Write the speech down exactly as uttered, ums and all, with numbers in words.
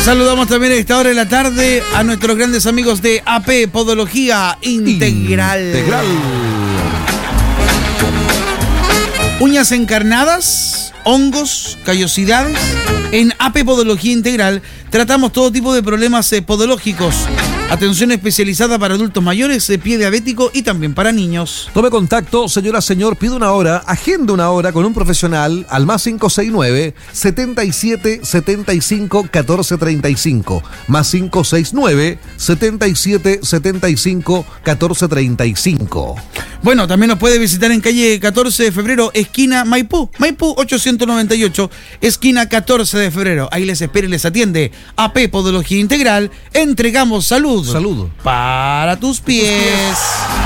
Saludamos también a esta hora de la tarde a nuestros grandes amigos de A P Podología Integral. Integral. Uñas encarnadas, hongos, callosidades. En A P Podología Integral tratamos todo tipo de problemas eh, podológicos. Atención especializada para adultos mayores, eh, pie diabético y también para niños. Tome contacto, señora, señor, pide una hora, agenda una hora con un profesional al más cinco seis nueve, setenta y siete, setenta y cinco, catorce treinta y cinco. Más cinco seis nueve, setenta y siete, setenta y cinco, catorce treinta y cinco. Bueno, también nos puede visitar en calle catorce de febrero, esquina Maipú, Maipú ochocientos noventa y ocho, esquina catorce de febrero. Ahí les espera y les atiende A P Podología Integral. Entregamos salud. Salud. Para tus pies.